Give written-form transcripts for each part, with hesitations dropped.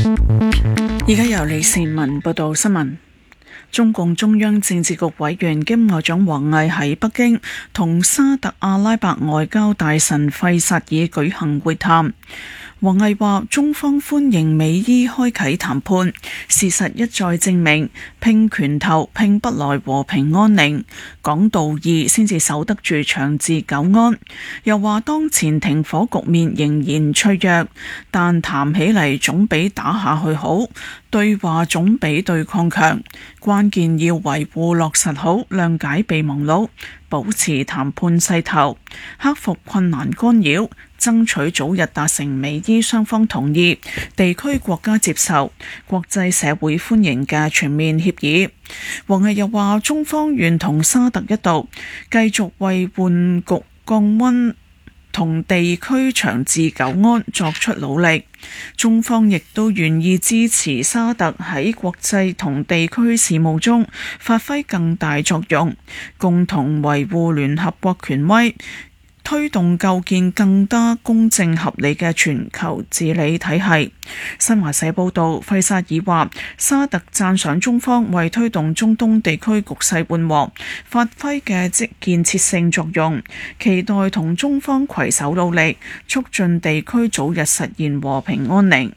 而家由李善文報道新聞。中共中央政治局委員兼外長王毅喺北京同沙特阿拉伯外交大臣費薩爾舉行會談。王毅話：中方歡迎美伊開啟談判，事實一再證明，拼拳頭拼不來和平安寧，講道義先至守得住長治久安。又話當前停火局面仍然脆弱，但談起嚟總比打下去好，對話總比對抗強，關鍵要維護落實好諒解備忘錄，保持談判勢頭，克服困難干擾，爭取早日達成美伊雙方同意、地區國家接受、國際社會歡迎嘅全面協議。王毅又話：中方願同沙特一道，繼續為緩局降溫同地區長治久安作出努力。中方亦都願意支持沙特喺國際同地區事務中發揮更大作用，共同維護聯合國權威，推動構建更加公正合理嘅全球治理體系。新華社報道，費薩爾話：沙特讚賞中方為推動中東地區局勢緩和發揮嘅建設性作用，期待同中方攜手努力，促進地區早日實現和平安寧。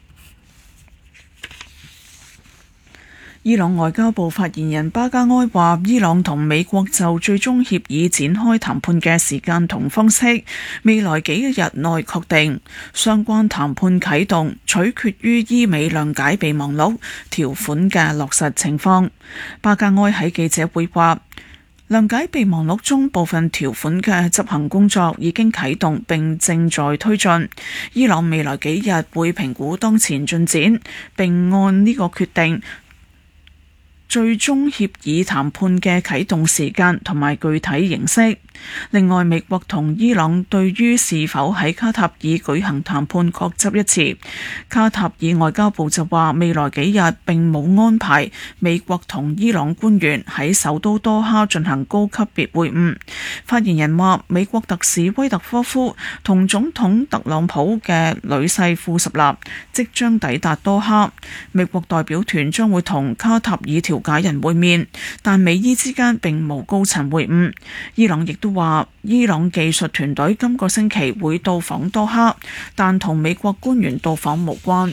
伊朗外交部發言人巴加埃話：伊朗同美國就最終協議展開談判嘅時間同方式，未來幾日內確定。相關談判啟動取決於伊美諒解備忘錄條款嘅落實情況。巴加埃喺記者會話：諒解備忘錄中部分條款嘅執行工作已經啟動並正在推進。伊朗未來幾日會評估當前進展，並按呢個決定最終協議談判嘅啟動時間同埋具體形式。另外，美國同伊朗對於是否喺卡塔爾舉行談判各執一詞。卡塔爾外交部就話，未來幾日並冇安排美國同伊朗官員喺首都多哈進行高級別會晤。發言人話，美國特使威特科夫同總統特朗普嘅女婿庫什納即將抵達多哈，美國代表團將會同卡塔爾調解人會面，但美伊之間並無高層會晤。伊朗亦都話，伊朗技術團隊今個星期會到訪多哈，但同美國官員到訪無關。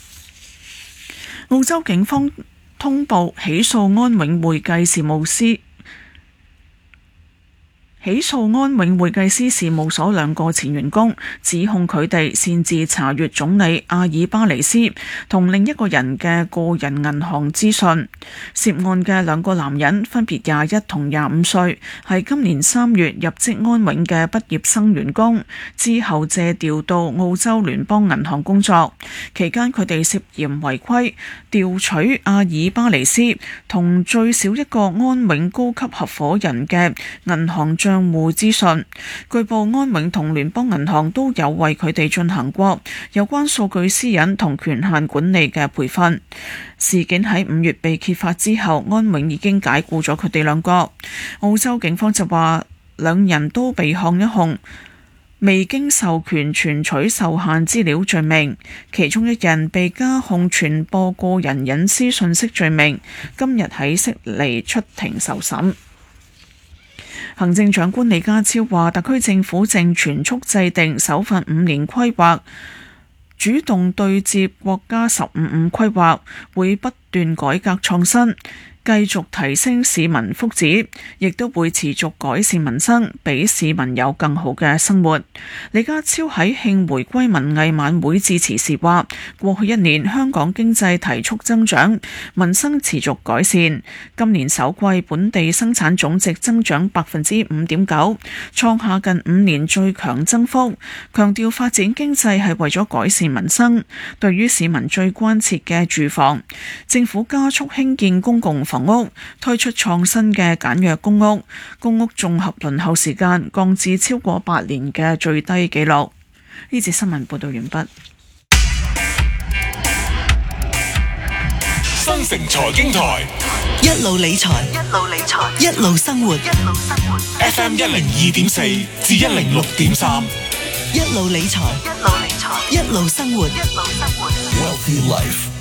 澳洲警方通報起訴安永會計事務事務所兩個前員工，指控佢哋擅自查閱總理阿爾巴尼斯同另一個人嘅個人銀行資訊。涉案嘅兩個男人分別21同25歲，係今年3月入職安永嘅畢業生員工，之後借調到澳洲聯邦銀行工作。期間佢哋涉嫌違規調取阿爾巴尼斯同最少一個安永高級合夥人嘅銀行賬戶資訊。據報安永同聯邦銀行都有為佢哋進行過有關數據私隱同權限管理嘅培訓。事件喺5月被揭發之後，安永已經解僱咗佢哋兩個。澳洲警方就話，兩人都被控一項未經授權存取受限資料罪名，其中一人被加控傳播個人隱私信息罪名，今日喺悉尼出庭受審。行政長官李家超話，特區政府正全速制定首份5年規劃，主動對接國家15規劃，會不斷改革創新，繼續提升市民福祉，亦都會持續改善民生，俾市民有更好嘅生活。李家超喺慶回歸文藝晚會致辭時話，過去1年香港經濟提速增長，民生持續改善。今年首季本地生產總值增長 5.9%， 創下近5年最強增幅。強調發展經濟係為咗改善民生。對於市民最關切嘅住房，政府加速興建公共房屋，推出創新嘅簡約公屋，公屋綜合輪候時間降至超過8年嘅最低紀錄。呢節新聞報道完畢。 新城財經台， 一路理財，一路生活。 FM 102.4至106.3， 一路理財，一路生活。Wealthy Life。